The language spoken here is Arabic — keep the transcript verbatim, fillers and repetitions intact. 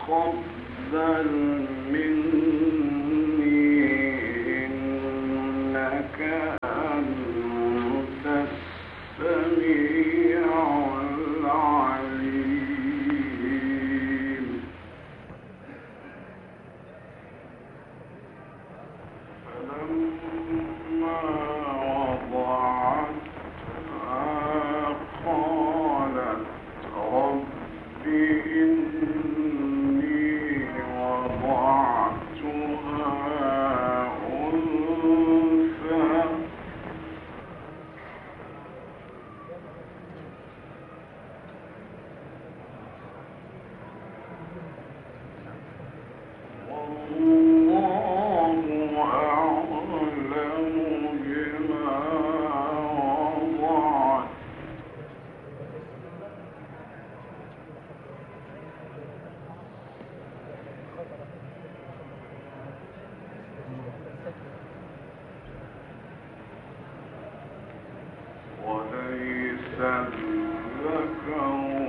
تقبل مني إنك أنت السميع العليم. فلما وضعتها قالت رب إني وضعتها أنثى والله أعلم بما وضعت وليس الذكر